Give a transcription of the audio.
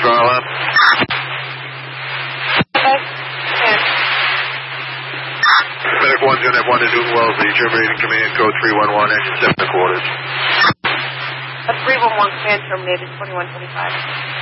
throttle up. Okay. Medic 1's going to have 1 to Newton Wellesley, terminating command code 311, engine 7 1/4. 311 command terminated, 2125.